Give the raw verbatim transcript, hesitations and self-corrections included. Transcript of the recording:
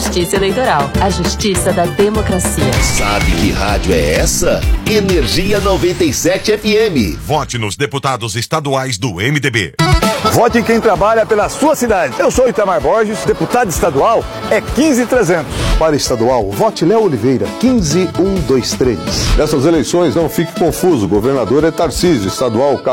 Justiça Eleitoral, a justiça da democracia. Sabe que rádio é essa? Energia noventa e sete F M. Vote nos deputados estaduais do M D B. Vote em quem trabalha pela sua cidade. Eu sou Itamar Borges, deputado estadual é quinze trezentos. Para estadual, vote Léo Oliveira, quinze cento e vinte e três. Nessas eleições, não fique confuso. O governador é Tarcísio, estadual